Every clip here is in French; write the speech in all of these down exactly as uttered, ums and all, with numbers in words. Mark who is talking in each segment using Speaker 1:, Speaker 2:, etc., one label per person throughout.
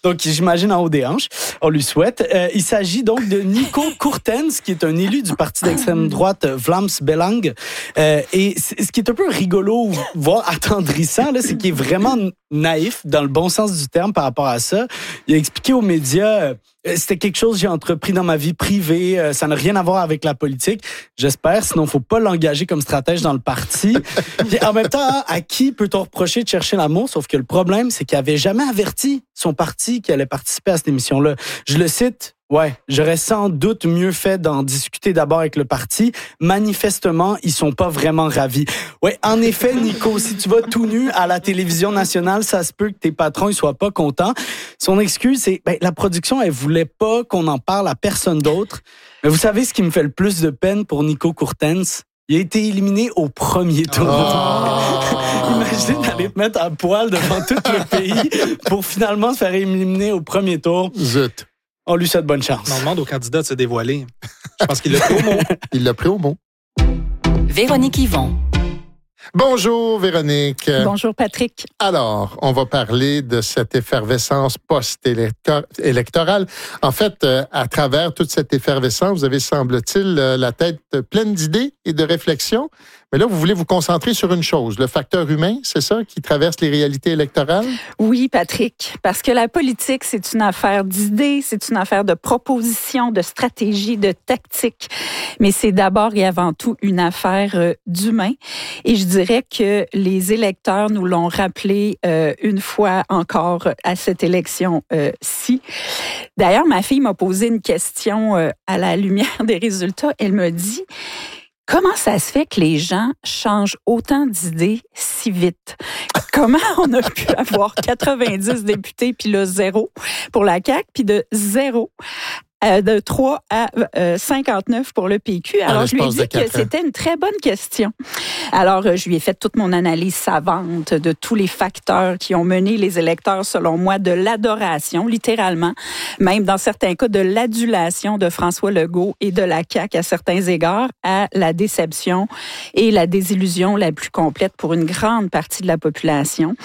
Speaker 1: Donc, j'imagine en haut des hanches. On lui souhaite. Euh, il s'agit donc de Nico Koertens, qui est un élu du parti d'extrême droite Vlaams Belang. Euh, et ce qui est un peu rigolo, voire attendrissant, là, c'est qu'il est vraiment naïf, dans le bon sens du terme, par rapport à ça. Il a expliqué aux médias, euh, c'était quelque chose que j'ai entrepris dans ma vie privée, euh, ça n'a rien à voir avec la politique. J'espère, sinon il ne faut pas l'engager comme stratège dans le parti. Puis, en même temps, à qui peut-on reprocher de chercher l'amour? Sauf que le problème, c'est qu'il n'avait jamais averti son parti qu'il allait participer à cette émission-là. Je le cite. Ouais, j'aurais sans doute mieux fait d'en discuter d'abord avec le parti. Manifestement, ils sont pas vraiment ravis. Ouais, en effet, Nico, si tu vas tout nu à la télévision nationale, ça se peut que tes patrons ils soient pas contents. Son excuse, c'est ben la production, elle voulait pas qu'on en parle à personne d'autre. Mais vous savez ce qui me fait le plus de peine pour Nico Koertens? Il a été éliminé au premier tour. Oh! Imaginez d'aller te mettre à poil devant tout le pays pour finalement se faire éliminer au premier tour.
Speaker 2: Zut.
Speaker 1: On lui souhaite bonne chance.
Speaker 3: On demande au candidat de se dévoiler. Je pense qu'il l'a pris au mot.
Speaker 2: Il l'a pris au mot.
Speaker 4: Véronique Yvon.
Speaker 2: Bonjour Véronique.
Speaker 4: Bonjour Patrick.
Speaker 2: Alors, on va parler de cette effervescence post-électorale. En fait, euh, à travers toute cette effervescence, vous avez, semble-t-il, euh, la tête pleine d'idées et de réflexions. Mais là, vous voulez vous concentrer sur une chose, le facteur humain, c'est ça, qui traverse les réalités électorales?
Speaker 4: Oui, Patrick, parce que la politique, c'est une affaire d'idées, c'est une affaire de propositions, de stratégies, de tactiques. Mais c'est d'abord et avant tout une affaire euh, d'humain. Et je dirais que les électeurs nous l'ont rappelé euh, une fois encore à cette élection-ci. D'ailleurs, ma fille m'a posé une question euh, à la lumière des résultats. Elle me dit... Comment ça se fait que les gens changent autant d'idées si vite? Comment on a pu avoir quatre-vingt-dix députés, puis le zéro pour la C A Q, puis de zéro euh, de trois à euh, cinquante-neuf pour le P Q? Alors, je lui ai dit que c'était une très bonne question. Alors, euh, je lui ai fait toute mon analyse savante de tous les facteurs qui ont mené les électeurs, selon moi, de l'adoration, littéralement, même dans certains cas de l'adulation de François Legault et de la C A Q à certains égards, à la déception et la désillusion la plus complète pour une grande partie de la population.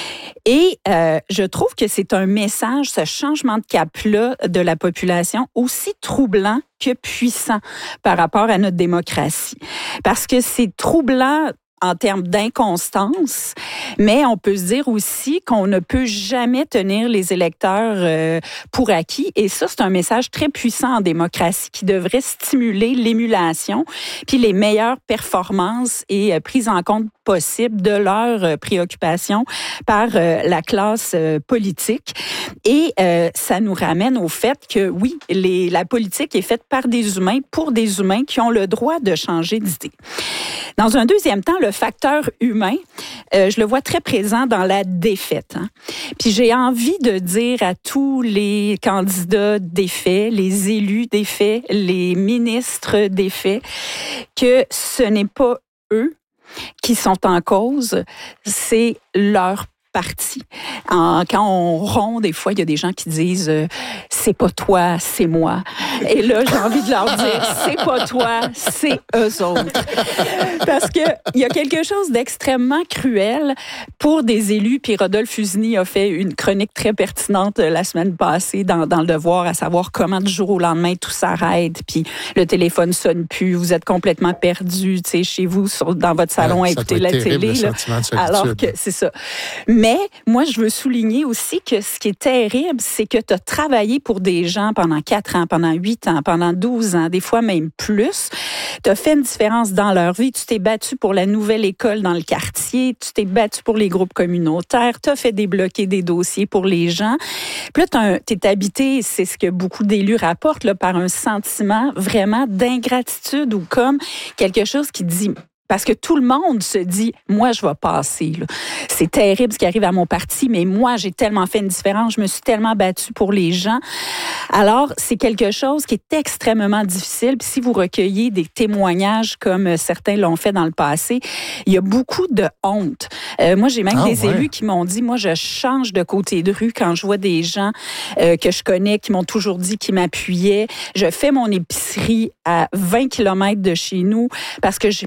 Speaker 4: Et euh, je trouve que c'est un message, ce changement de cap-là de la population, aussi troublant que puissant par rapport à notre démocratie. Parce que c'est troublant en termes d'inconstance, mais on peut se dire aussi qu'on ne peut jamais tenir les électeurs euh, pour acquis. Et ça, c'est un message très puissant en démocratie qui devrait stimuler l'émulation puis les meilleures performances et euh, prises en compte possibles de leurs euh, préoccupations par euh, la classe euh, politique. Et euh, ça nous ramène au fait que, oui, les, la politique est faite par des humains, pour des humains qui ont le droit de changer d'idée. Dans un deuxième temps, le facteur humain, euh, je le vois très présent dans la défaite. Hein. Puis j'ai envie de dire à tous les candidats défaits, les élus défaits, les ministres défaits, que ce n'est pas eux qui sont en cause, c'est leur parti. En, quand on rompt, des fois, il y a des gens qui disent euh, « c'est pas toi, c'est moi ». Et là, j'ai envie de leur dire « c'est pas toi, c'est eux autres ». Parce qu'il y a quelque chose d'extrêmement cruel pour des élus. Puis Rodolphe Usny a fait une chronique très pertinente la semaine passée dans, dans Le Devoir, à savoir comment du jour au lendemain tout s'arrête, puis le téléphone sonne plus, vous êtes complètement perdu, tu sais, chez vous, sur, dans votre salon, ouais, à écouter la télé. Là, alors que c'est ça. Mais Mais moi, je veux souligner aussi que ce qui est terrible, c'est que tu as travaillé pour des gens pendant quatre ans, pendant huit ans, pendant douze ans, des fois même plus. Tu as fait une différence dans leur vie. Tu t'es battu pour la nouvelle école dans le quartier. Tu t'es battu pour les groupes communautaires. Tu as fait débloquer des dossiers pour les gens. Puis là, tu es habité, c'est ce que beaucoup d'élus rapportent, là, par un sentiment vraiment d'ingratitude ou comme quelque chose qui dit... Parce que tout le monde se dit, moi, je vais passer. Là. C'est terrible ce qui arrive à mon parti, mais moi, j'ai tellement fait une différence, je me suis tellement battue pour les gens. Alors, c'est quelque chose qui est extrêmement difficile. Puis si vous recueillez des témoignages comme certains l'ont fait dans le passé, il y a beaucoup de honte. Euh, moi, j'ai même ah, des ouais. élus qui m'ont dit, moi, je change de côté de rue quand je vois des gens euh, que je connais qui m'ont toujours dit qu'ils m'appuyaient. Je fais mon épicerie à vingt kilomètres de chez nous parce que j'ai pas capable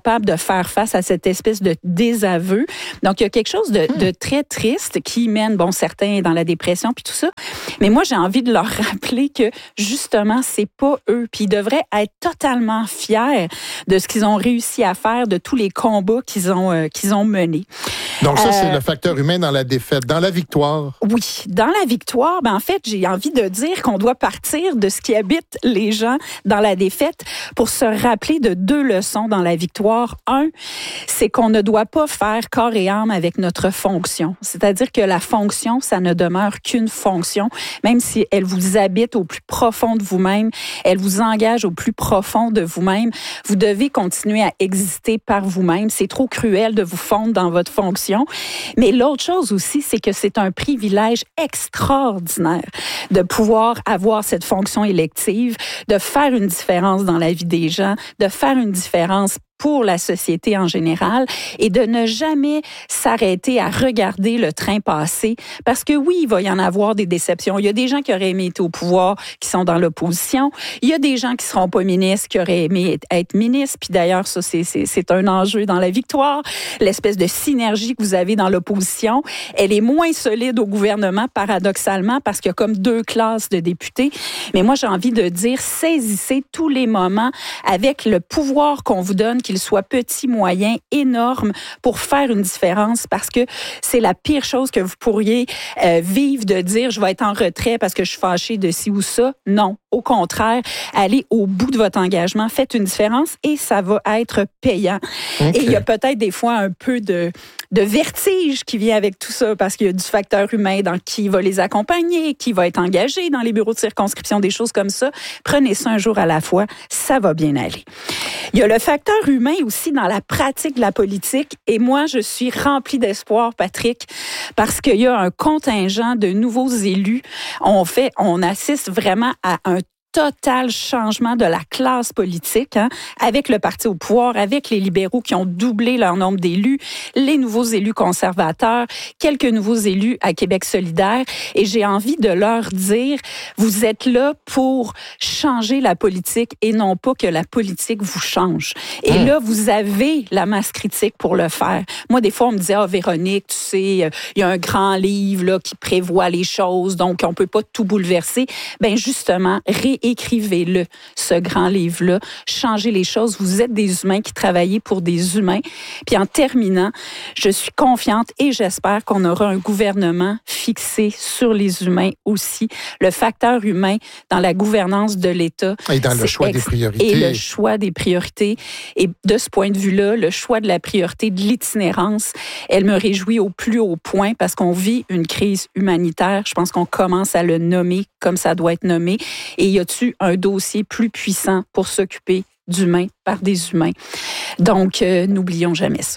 Speaker 4: capable de faire face à cette espèce de désaveu. Donc, il y a quelque chose de, de très triste qui mène, bon, certains dans la dépression puis tout ça. Mais moi, j'ai envie de leur rappeler que, justement, c'est pas eux. Puis ils devraient être totalement fiers de ce qu'ils ont réussi à faire, de tous les combats qu'ils ont, euh, qu'ils ont menés.
Speaker 2: Donc ça,
Speaker 4: Euh,
Speaker 2: c'est le facteur humain dans la défaite. Dans la victoire,
Speaker 4: Oui, dans la victoire, ben en fait, j'ai envie de dire qu'on doit partir de ce qui habite les gens dans la défaite pour se rappeler de deux leçons dans la victoire. Un, c'est qu'on ne doit pas faire corps et âme avec notre fonction. C'est-à-dire que la fonction, ça ne demeure qu'une fonction, même si elle vous habite au plus profond de vous-même, elle vous engage au plus profond de vous-même. Vous devez continuer à exister par vous-même. C'est trop cruel de vous fondre dans votre fonction. Mais l'autre chose aussi, c'est que c'est un privilège extraordinaire de pouvoir avoir cette fonction élective, de faire une différence dans la vie des gens, de faire une différence pour la société en général et de ne jamais s'arrêter à regarder le train passer parce que oui, il va y en avoir des déceptions. Il y a des gens qui auraient aimé être au pouvoir qui sont dans l'opposition. Il y a des gens qui seront pas ministres qui auraient aimé être ministres. Puis d'ailleurs, ça, c'est, c'est, c'est un enjeu dans la victoire. L'espèce de synergie que vous avez dans l'opposition, elle est moins solide au gouvernement, paradoxalement, parce qu'il y a comme deux classes de députés. Mais moi, j'ai envie de dire, saisissez tous les moments avec le pouvoir qu'on vous donne, qu'il soit petit, moyen, énorme, pour faire une différence, parce que c'est la pire chose que vous pourriez euh, vivre, de dire je vais être en retrait parce que je suis fâchée de ci ou ça. Non, au contraire, allez au bout de votre engagement, faites une différence et ça va être payant. Okay. Et il y a peut-être des fois un peu de, de vertige qui vient avec tout ça, parce qu'il y a du facteur humain dans qui va les accompagner, qui va être engagé dans les bureaux de circonscription, des choses comme ça. Prenez ça un jour à la fois, ça va bien aller. Il y a le facteur humain aussi dans la pratique de la politique. Et moi, je suis remplie d'espoir, Patrick, parce qu'il y a un contingent de nouveaux élus. On fait, on assiste vraiment à un total changement de la classe politique, hein, avec le parti au pouvoir, avec les libéraux qui ont doublé leur nombre d'élus, les nouveaux élus conservateurs, quelques nouveaux élus à Québec solidaire. Et j'ai envie de leur dire, vous êtes là pour changer la politique et non pas que la politique vous change. Et mmh. là, vous avez la masse critique pour le faire. Moi, des fois, on me dit, ah, Véronique, tu sais, il y a un grand livre là qui prévoit les choses, donc on peut pas tout bouleverser. Ben justement, ré écrivez-le, ce grand livre-là. Changez les choses. Vous êtes des humains qui travaillez pour des humains. Puis en terminant, je suis confiante et j'espère qu'on aura un gouvernement fixé sur les humains aussi. Le facteur humain dans la gouvernance de l'État.
Speaker 2: Et dans le choix
Speaker 4: ex-
Speaker 2: des priorités.
Speaker 4: Et le choix des priorités. Et de ce point de vue-là, le choix de la priorité de l'itinérance, elle me réjouit au plus haut point parce qu'on vit une crise humanitaire. Je pense qu'on commence à le nommer comme ça doit être nommé. Et y a-t-il un dossier plus puissant pour s'occuper d'humains par des humains? Donc, euh, n'oublions jamais ça.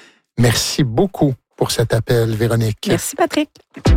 Speaker 2: Merci beaucoup pour cet appel, Véronique.
Speaker 4: Merci, Patrick.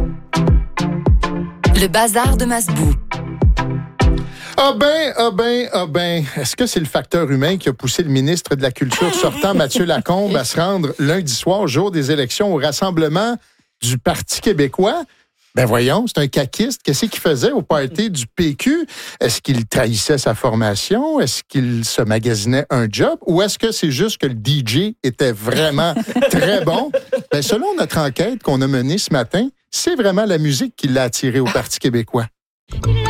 Speaker 5: Le bazar de Masbou.
Speaker 2: Ah ben, ah ben, ah ben. Est-ce que c'est le facteur humain qui a poussé le ministre de la Culture sortant, Mathieu Lacombe, à se rendre lundi soir, jour des élections, au rassemblement du Parti québécois? Ben voyons, c'est un caquiste. Qu'est-ce qu'il faisait au party du P Q? Est-ce qu'il trahissait sa formation? Est-ce qu'il se magasinait un job? Ou est-ce que c'est juste que le D J était vraiment très bon? Ben selon notre enquête qu'on a menée ce matin, c'est vraiment la musique qui l'a attiré au Parti québécois.